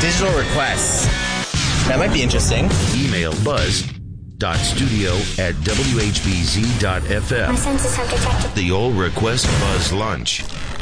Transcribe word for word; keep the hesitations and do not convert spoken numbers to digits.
digital requests. That might be interesting. Email buzz.studio at w h b z dot f m. My senses have detected The All Request Buzz Lunch.